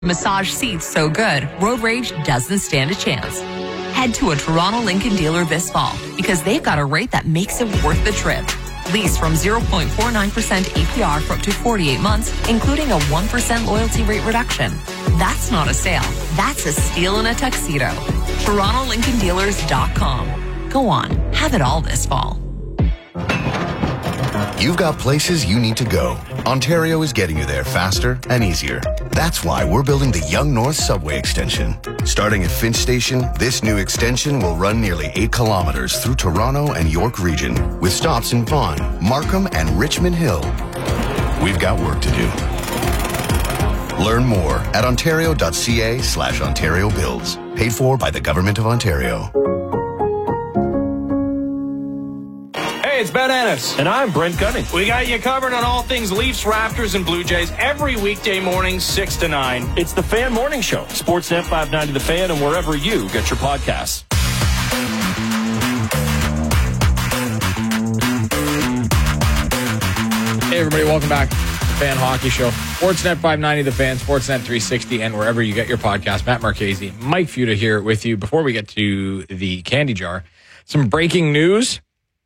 Massage seats so good, road rage doesn't stand a chance. Head to a Toronto Lincoln dealer this fall because they've got a rate that makes it worth the trip. Lease from 0.49% APR for up to 48 months, including a 1% loyalty rate reduction. That's not a sale. That's a steal in a tuxedo. TorontoLincolnDealers.com. Go on, have it all this fall. You've got places you need to go. Ontario is getting you there faster and easier. That's why we're building the Yonge North Subway Extension. Starting at Finch Station, this new extension will run nearly 8 kilometers through Toronto and York Region, with stops in Vaughan, Markham, and Richmond Hill. We've got work to do. Learn more at ontario.ca/Ontario Builds. Paid for by the Government of Ontario. It's Ben Ennis. And I'm Brent Gunning. We got you covered on all things Leafs, Raptors, and Blue Jays every weekday morning, 6 to 9. It's the Fan Morning Show. Sportsnet 590 The Fan and wherever you get your podcasts. Hey, everybody. Welcome back to the Fan Hockey Show. Sportsnet 590 The Fan, Sportsnet 360, and wherever you get your podcast. Matt Marchese, Mike Futa here with you. Before we get to the candy jar, some breaking news.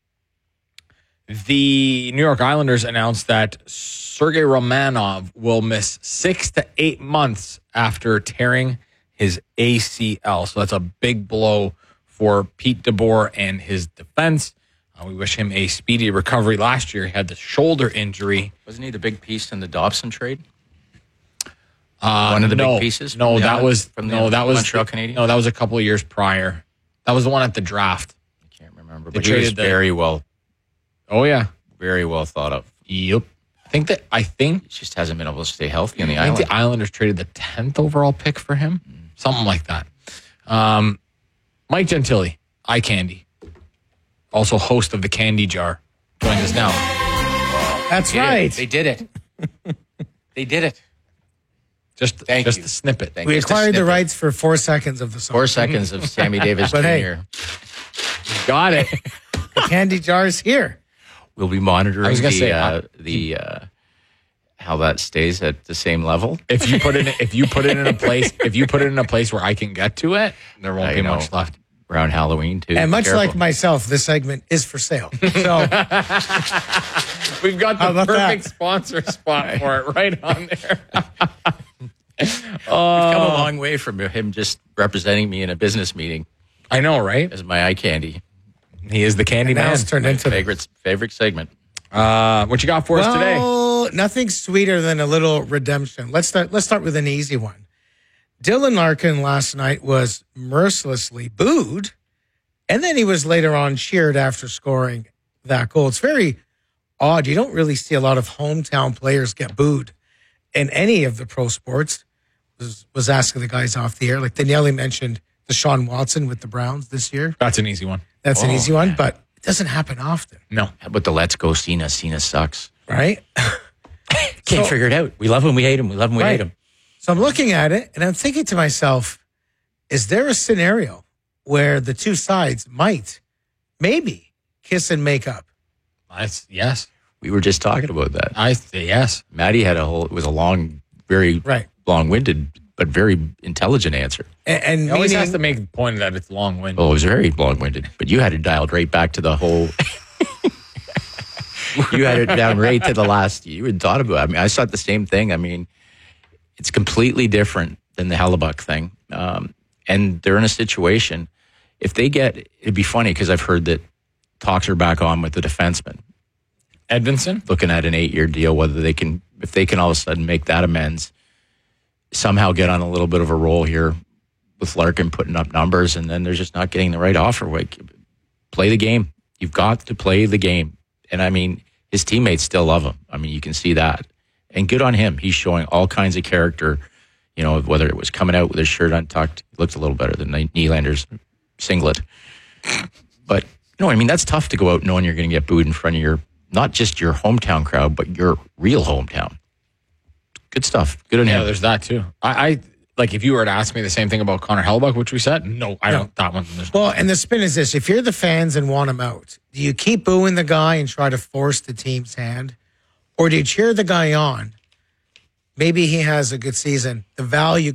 The New York Islanders announced that Sergei Romanov will miss 6 to 8 months after tearing his ACL. So that's a big blow for Pete DeBoer and his defense. We wish him a speedy recovery. Last year, he had the shoulder injury. Wasn't he the big piece in the Dobson trade? One of the big pieces? No, that was Montreal Canadiens? No, that was a couple of years prior. That was the one at the draft. I can't remember, but he was very well. Oh, yeah. Very well thought of. Yep. I think he just hasn't been able to stay healthy in the island. I island. think the Islanders traded the 10th overall pick for him. Something like that. Mike Gentile, Eye Candy, also host of the Candy Jar, joins us now. That's right. They did it. They did it. Just a snippet. We acquired the rights for 4 seconds of the song. 4 seconds of Sammy Davis Jr. Hey, got it. The Candy Jar's here. We'll be monitoring how that stays at the same level. If you put it in a place where I can get to it, there won't be much left. Around Halloween too. And much like myself, this segment is for sale. So we've got the perfect sponsor spot for it right on there. We've come a long way from him just representing me in a business meeting. I know, right? As my eye candy. He is the candy man. Now it's turned into favorite segment. What you got for us today? Nothing sweeter than a little redemption. Let's start with an easy one. Dylan Larkin last night was mercilessly booed, and then he was later on cheered after scoring that goal. It's very odd. You don't really see a lot of hometown players get booed in any of the pro sports. Was asking the guys off the air. Like Daniele mentioned Deshaun Watson with the Browns this year. That's an easy one. That's an easy one, but it doesn't happen often. No. How about the let's go Cena? Cena sucks. Right? Can't figure it out. We love him, we hate him. We love him, we hate him. So I'm looking at it, and I'm thinking to myself, is there a scenario where the two sides might, maybe, kiss and make up? Yes. We were just talking about that. I say yes. Maddie had it was a long, very long-winded, but very intelligent answer. And he always has to make the point that it's long-winded. Oh, it was very long-winded, but you had it dialed right back to the whole... You had it down right to the last. You had thought about it. I mean, I thought the same thing. I mean, it's completely different than the Hellebuck thing. And they're in a situation, if they get, it'd be funny because I've heard that talks are back on with the defenseman. Edvinsson? Looking at an 8-year deal, if they can all of a sudden make that amends, somehow get on a little bit of a roll here with Larkin putting up numbers, and then they're just not getting the right offer. Like, play the game. You've got to play the game. And I mean, his teammates still love him. I mean, you can see that. And good on him. He's showing all kinds of character, whether it was coming out with his shirt untucked. He looked a little better than Nylander's singlet. But, I mean, that's tough to go out knowing you're going to get booed in front of not just your hometown crowd, but your real hometown. Good stuff. Good on him. Yeah, there's that too. I like if you were to ask me the same thing about Connor Hellebuck, which we said, no, I don't. That one. Well, and the spin is this: if you're the fans and want him out, do you keep booing the guy and try to force the team's hand, or do you cheer the guy on maybe he has a good season. The value